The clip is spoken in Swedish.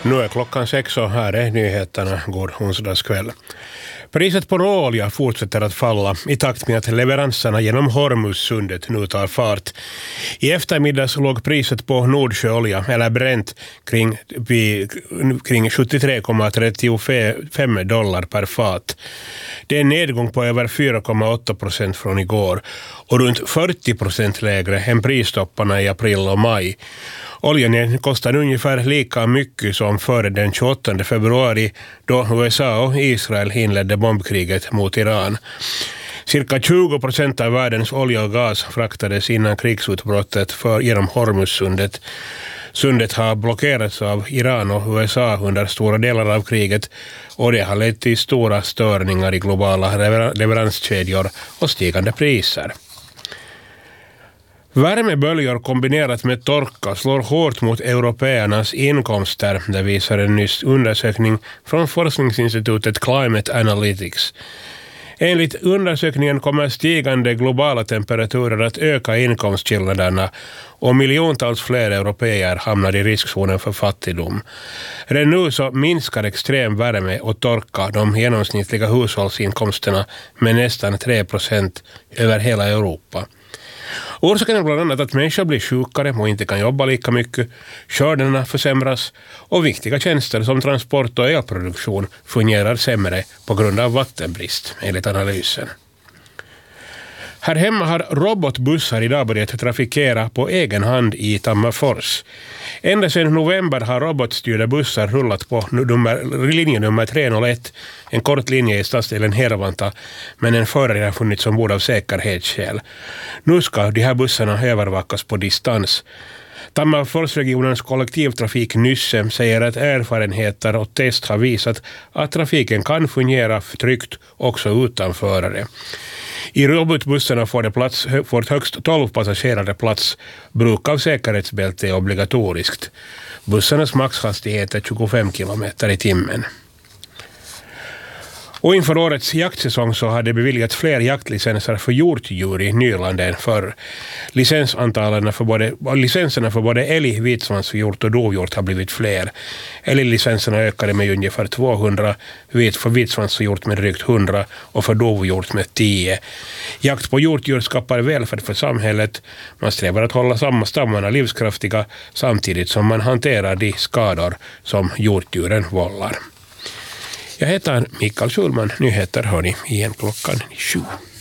Nu är klockan 6 och här är nyheterna. God onsdagskväll. Priset på råolja fortsätter att falla i takt med att leveranserna genom Hormuzsundet nu tar fart. I eftermiddags låg priset på Nordsjöolja eller Brent kring 73,35 dollar per fat. Det är en nedgång på över 4,8% från igår och runt 40% lägre än pristopparna i april och maj. Oljan kostar ungefär lika mycket som före den 28 februari då USA och Israel inledde bombkriget mot Iran. Cirka 20% av världens olja och gas fraktades innan krigsutbrottet genom Hormuzsundet. Sundet har blockerats av Iran och USA under stora delar av kriget och det har lett till stora störningar i globala leveranskedjor och stigande priser. Värmeböljor kombinerat med torka slår hårt mot européernas inkomster, det visar en nyss undersökning från forskningsinstitutet Climate Analytics. Enligt undersökningen kommer stigande globala temperaturer att öka inkomstskillnaderna och miljontals fler européer hamnar i riskzonen för fattigdom. Redan nu så minskar extrem värme och torka de genomsnittliga hushållsinkomsterna med nästan 3% över hela Europa. Orsaken är bland annat att människor blir sjukare och inte kan jobba lika mycket, skördarna försämras och viktiga tjänster som transport och elproduktion fungerar sämre på grund av vattenbrist, enligt analysen. Här hemma har robotbussar idag börjat trafikera på egen hand i Tammerfors. Ända sedan november har robotstyrda bussar rullat på linje nummer 301, en kort linje i stadsdelen Hervanta, men en förare har funnits ombord av säkerhetsskäl. Nu ska de här bussarna övervakas på distans. Tammerforsregionens kollektivtrafik Nysse säger att erfarenheter och test har visat att trafiken kan fungera tryggt också utan förare. I robotbussarna får högst 12 passagerare plats. Bruk av säkerhetsbälte är obligatoriskt. Bussarnas maxhastighet är 25 km i timmen. Och inför årets jaktsäsong så har det beviljats fler jaktlicenser för hjortdjur i Nyland än förr. Licenserna för både älg, vitsvanshjort och dovhjort har blivit fler. Älglicenserna ökade med ungefär 200, för vitsvanshjort med drygt 100 och för dovhjort med 10. Jakt på hjortdjur skapar välfärd för samhället. Man strävar att hålla stammarna livskraftiga samtidigt som man hanterar de skador som hjortdjuren vållar. Jag heter Mikael Schulman. Nyheter hör ni igen klockan 7.